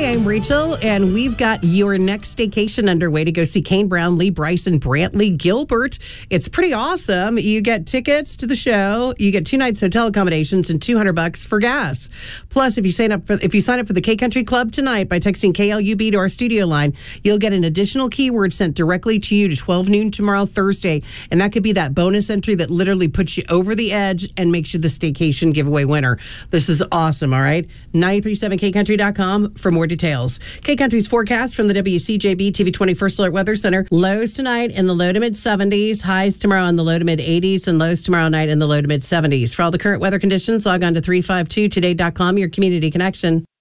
Hi, I'm Rachel, and we've got your next staycation underway to go see Kane Brown, Lee Bryson, Brantley Gilbert. It's pretty awesome. You get tickets to the show, you get 2 nights hotel accommodations, and $200 for gas. Plus, if you sign up for the K Country Club tonight by texting KLUB to our studio line, you'll get an additional keyword sent directly to you to 12 noon tomorrow, Thursday, and that could be that bonus entry that literally puts you over the edge and makes you the staycation giveaway winner. This is awesome, all right? 937kcountry.com for more details. K-Country's forecast from the WCJB TV 21st Alert Weather Center. Lows tonight in the low to mid 70s. Highs tomorrow in the low to mid 80s. And lows tomorrow night in the low to mid 70s. For all the current weather conditions, log on to 352today.com, your community connection.